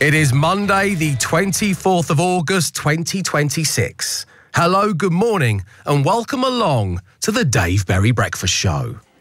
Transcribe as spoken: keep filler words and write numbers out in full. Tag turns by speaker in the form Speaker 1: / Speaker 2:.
Speaker 1: It is Monday, the twenty-fourth of August, twenty twenty-six. Hello, good morning, and welcome along to the Dave Berry Breakfast Show.